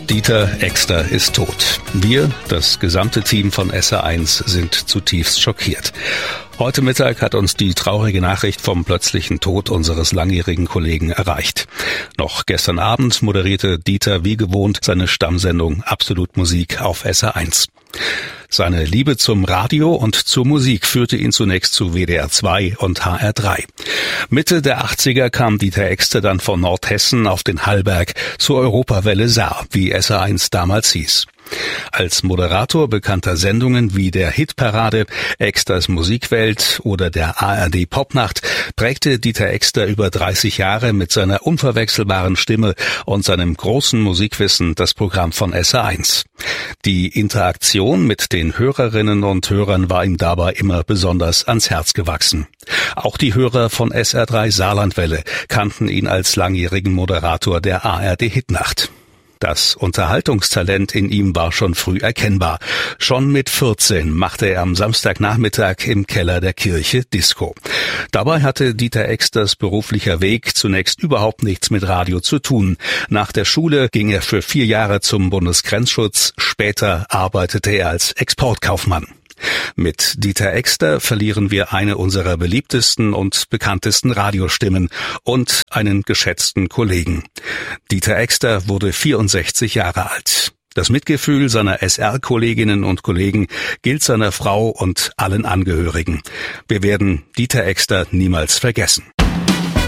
Dieter Exter ist tot. Wir, das gesamte Team von SR1, sind zutiefst schockiert. Heute Mittag hat uns die traurige Nachricht vom plötzlichen Tod unseres langjährigen Kollegen erreicht. Noch gestern Abend moderierte Dieter wie gewohnt seine Stammsendung Absolut Musik auf SR1. Seine Liebe zum Radio und zur Musik führte ihn zunächst zu WDR 2 und HR3. Mitte der 80er kam Dieter Exter dann von Nordhessen auf den Hallberg zur Europawelle Saar, wie SR1 damals hieß. Als Moderator bekannter Sendungen wie der Hitparade, Exters Musikwelt oder der ARD Popnacht prägte Dieter Exter über 30 Jahre mit seiner unverwechselbaren Stimme und seinem großen Musikwissen das Programm von SR1. Die Interaktion mit den Hörerinnen und Hörern war ihm dabei immer besonders ans Herz gewachsen. Auch die Hörer von SR3 Saarlandwelle kannten ihn als langjährigen Moderator der ARD Hitnacht. Das Unterhaltungstalent in ihm war schon früh erkennbar. Schon mit 14 machte er am Samstagnachmittag im Keller der Kirche Disco. Dabei hatte Dieter Exters beruflicher Weg zunächst überhaupt nichts mit Radio zu tun. Nach der Schule ging er für 4 Jahre zum Bundesgrenzschutz. Später arbeitete er als Exportkaufmann. Mit Dieter Exter verlieren wir eine unserer beliebtesten und bekanntesten Radiostimmen und einen geschätzten Kollegen. Dieter Exter wurde 64 Jahre alt. Das Mitgefühl seiner SR-Kolleginnen und Kollegen gilt seiner Frau und allen Angehörigen. Wir werden Dieter Exter niemals vergessen.